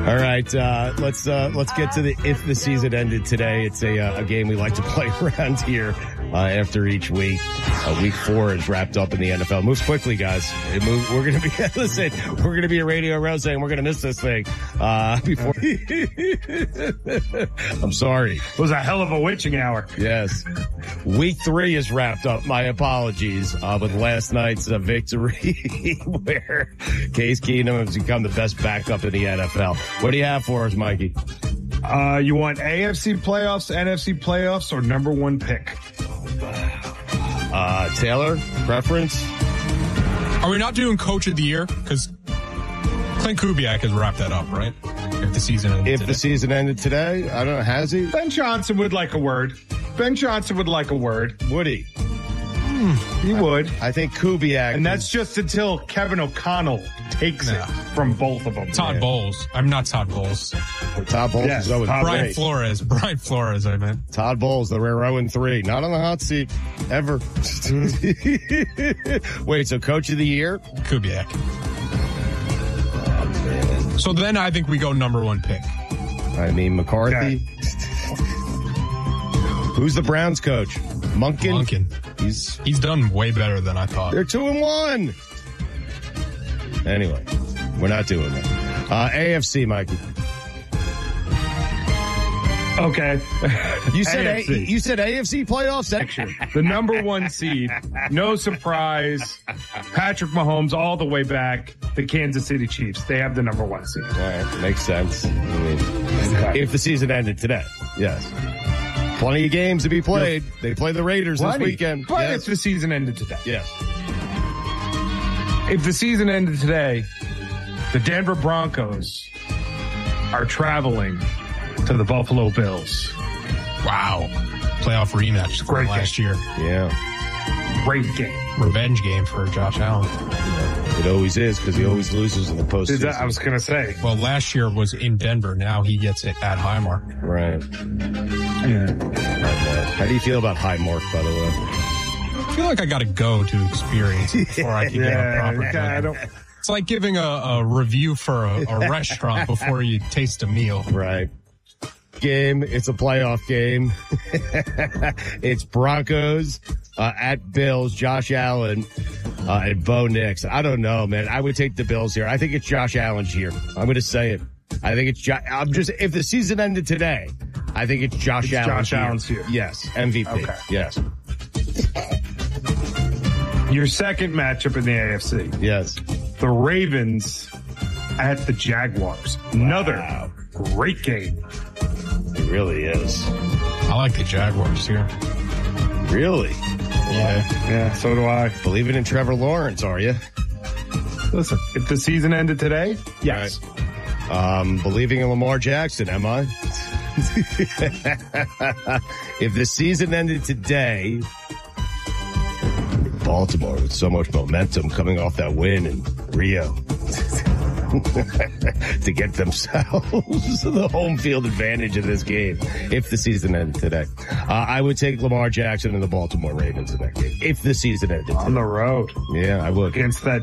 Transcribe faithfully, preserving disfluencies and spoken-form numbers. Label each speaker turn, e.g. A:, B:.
A: All right, uh, let's uh, let's get to the if the season ended today. It's a uh, a game we like to play around here uh, after each week. Uh, week four is wrapped up in the N F L. It moves quickly, guys. It move, we're going to be listen. We're going to be a Radio Row saying we're going to miss this thing uh, before. I'm sorry.
B: It was a hell of a witching hour.
A: Yes, week three is wrapped up. My apologies uh, with last night's uh, victory, where Case Keenum has become the best backup in the N F L. What do you have for us, Mikey?
B: Uh, you want A F C playoffs, N F C playoffs, or number one pick?
A: Uh, Taylor, preference?
C: Are we not doing Coach of the Year? Because Clint Kubiak has wrapped that up, right? If the season ended
A: If
C: today.
A: the season ended today, I don't know. Has he?
B: Ben Johnson would like a word. Ben Johnson would like a word.
A: Would he?
B: He would.
A: I think Kubiak.
B: And that's just until Kevin O'Connell takes
C: Nah.
B: it from both of them.
C: Todd
A: Yeah.
C: Bowles. I'm not Todd Bowles.
A: Todd Bowles
B: Yes,
A: is oh and
B: Todd
C: Brian
A: three.
C: Flores. Brian Flores, I meant.
A: Todd Bowles, the rare oh and three. Not on the hot seat. Ever. Wait, so Coach of the Year?
C: Kubiak. So then I think we go number one pick.
A: I mean, McCarthy.
B: Okay.
A: Who's the Browns coach? Monken?
C: Lunkin.
A: He's,
C: He's done way better than I thought.
A: they're two and one. Anyway, we're not doing that. Uh, A F C, Mikey.
B: Okay.
A: You said
B: A F C.
A: A, you said A F C playoffs. That,
B: The number one seed. No surprise. Patrick Mahomes all the way back. The Kansas City Chiefs. They have the number one seed.
A: all right, makes sense. I mean,
B: Okay.
A: if the season ended today, yes. Plenty of games to be played. They play the Raiders
B: Plenty.
A: this weekend.
B: But
A: yes.
B: if the season ended today.
A: yes.
B: If the season ended today, the Denver Broncos are traveling to the Buffalo Bills.
C: Wow. Playoff rematch from
B: Great
C: last
B: game.
C: year.
A: Yeah.
B: Great game.
C: Revenge game for Josh Allen.
A: It always is because he always loses in the
B: Is
A: postseason.
B: that, I was going to say.
C: Well, last year was in Denver. Now he gets it at Highmark.
A: Right. How do you feel about Highmark, by the way?
C: I feel like I got to go to experience it before I can get a
B: Yeah,
C: proper
B: okay, I don't.
C: It's like giving a, a review for a, a restaurant before you taste a meal.
A: Right. Game. It's a playoff game. It's Broncos uh, at Bills. Josh Allen uh, and Bo Nix. I don't know, man. I would take the Bills here. I think it's Josh Allen's year. I'm going to say it. I think it's. Jo- I'm just. If the season ended today, I think it's Josh
B: It's
A: Allen's
B: Josh Allen's year.
A: Yes, M V P.
B: Okay.
A: Yes,
B: Your second matchup in the A F C.
A: yes.
B: The Ravens at the Jaguars. Another
A: Wow.
B: great game.
A: It really is.
C: I like the Jaguars here.
A: Really.
C: Yeah.
B: Yeah, so do I.
A: Believing in Trevor Lawrence, are you?
B: Listen, if the season ended today, yes.
A: Um, believing in Lamar Jackson, am I? If the season ended today, Baltimore with so much momentum coming off that win in Rio to get themselves the home field advantage in this game. If the season ended today, uh, I would take Lamar Jackson and the Baltimore Ravens in that game. If the season ended
B: On
A: today.
B: the road
A: Yeah, I would.
B: against that